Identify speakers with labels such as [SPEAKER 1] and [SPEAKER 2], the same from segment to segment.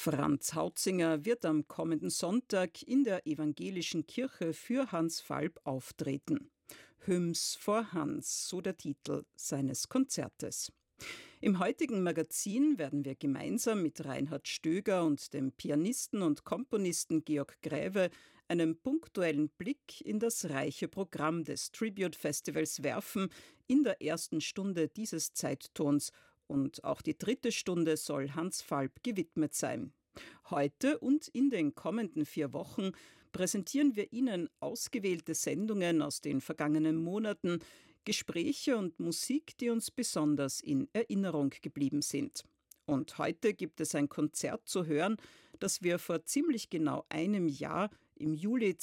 [SPEAKER 1] Franz Hautzinger wird am kommenden Sonntag in der Evangelischen Kirche für Hans Falb auftreten. Hymns for Hans, so der Titel seines Konzertes. Im heutigen Magazin werden wir gemeinsam mit Reinhard Stöger und dem Pianisten und Komponisten Georg Gräve einen punktuellen Blick in das reiche Programm des Tribute Festivals werfen in der ersten Stunde dieses Zeittons. Und auch die dritte Stunde soll Hans Falb gewidmet sein. Heute und in den kommenden 4 Wochen präsentieren wir Ihnen ausgewählte Sendungen aus den vergangenen Monaten, Gespräche und Musik, die uns besonders in Erinnerung geblieben sind. Und heute gibt es ein Konzert zu hören, das wir vor ziemlich genau einem Jahr, im Juli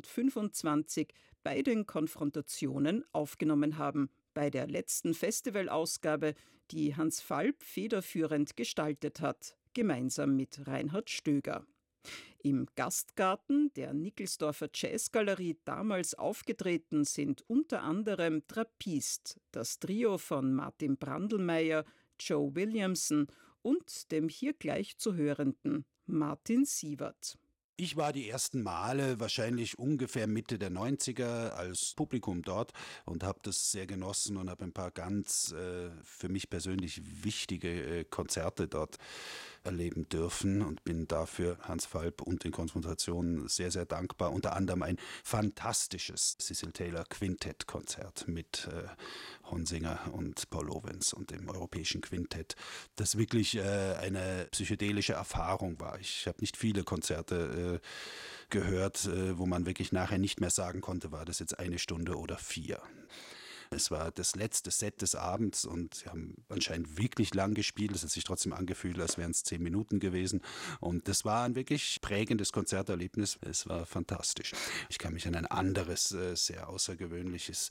[SPEAKER 1] 2025, bei den Konfrontationen aufgenommen haben, bei der letzten Festivalausgabe, die Hans Falb federführend gestaltet hat, gemeinsam mit Reinhard Stöger. Im Gastgarten der Nickelsdorfer Jazzgalerie damals aufgetreten sind unter anderem Trappist, das Trio von Martin Brandlmeier, Joe Williamson und dem hier gleich zu hörenden Martin Sievert.
[SPEAKER 2] Ich war die ersten Male wahrscheinlich ungefähr Mitte der 90er als Publikum dort und habe das sehr genossen und habe ein paar ganz für mich persönlich wichtige Konzerte dort erleben dürfen und bin dafür Hans Falb und den Konfrontationen sehr, sehr dankbar. Unter anderem ein fantastisches Cecil Taylor Quintett-Konzert mit Honsinger und Paul Lorenz und dem Europäischen Quintett, das wirklich eine psychedelische Erfahrung war. Ich habe nicht viele Konzerte gehört, wo man wirklich nachher nicht mehr sagen konnte, war das jetzt 1 Stunde oder 4. Es war das letzte Set des Abends und sie haben anscheinend wirklich lang gespielt. Es hat sich trotzdem angefühlt, als wären es 10 Minuten gewesen. Und das war ein wirklich prägendes Konzerterlebnis. Es war fantastisch. Ich kann mich an ein anderes, sehr außergewöhnliches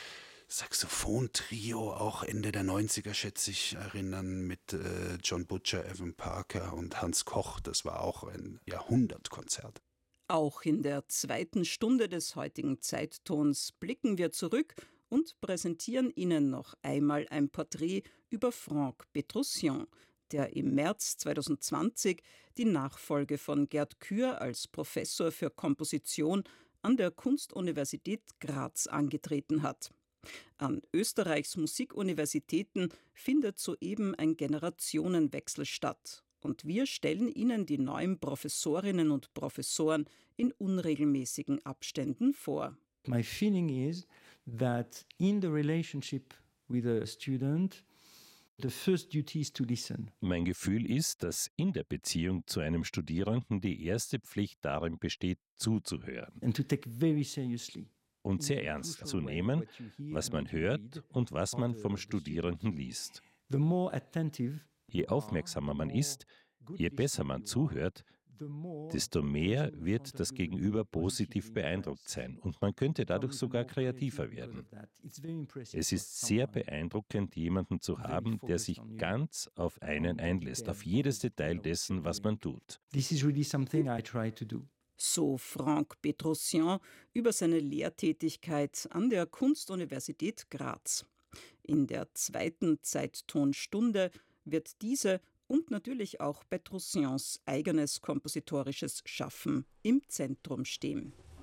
[SPEAKER 2] Saxophon-Trio, auch Ende der 90er, schätze ich, erinnern, mit John Butcher, Evan Parker und Hans Koch. Das war auch ein Jahrhundertkonzert.
[SPEAKER 1] Auch in der zweiten Stunde des heutigen Zeittons blicken wir zurück und präsentieren Ihnen noch einmal ein Porträt über Franck Petruccian, der im März 2020 die Nachfolge von Gerd Kür als Professor für Komposition an der Kunstuniversität Graz angetreten hat. An Österreichs Musikuniversitäten findet soeben ein Generationenwechsel statt. Und wir stellen Ihnen die neuen Professorinnen und Professoren in unregelmäßigen Abständen vor.
[SPEAKER 3] My feeling is that in the relationship with a student, the first duty is to listen.
[SPEAKER 4] Mein Gefühl ist, dass in der Beziehung zu einem Studierenden die erste Pflicht darin besteht, zuzuhören.
[SPEAKER 3] And to take very seriously.
[SPEAKER 4] Und sehr ernst zu nehmen, was man hört und was man vom Studierenden liest.
[SPEAKER 3] The more attentive,
[SPEAKER 4] je aufmerksamer man ist, je besser man zuhört, desto mehr wird das Gegenüber positiv beeindruckt sein und man könnte dadurch sogar kreativer werden. Es ist sehr beeindruckend, jemanden zu haben, der sich ganz auf einen einlässt, auf jedes Detail dessen, was man tut.
[SPEAKER 3] This is really something I try to do.
[SPEAKER 1] So Franck Petruccian über seine Lehrtätigkeit an der Kunstuniversität Graz. In der zweiten Zeittonstunde wird diese und natürlich auch Petruccians eigenes kompositorisches Schaffen im Zentrum stehen.